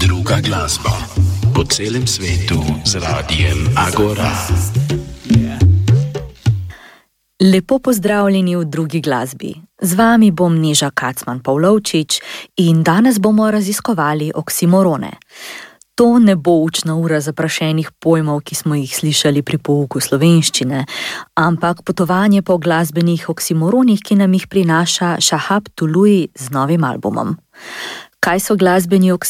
Druga glasba po celem svetu z radijem Agora. Lepo pozdravljeni v drugi glasbi. Z vami bom Neža Kacman-Pavlovčič in danes bomo raziskovali oksimorone. To ne bo učna ura zaprašenih pojmov, ki smo jih slišali pri pouku slovenščine, ampak potovanje po glasbenih oksimoronih, ki nam jih prinaša Shahab Tului z novim albumom. Kaj so glasbeni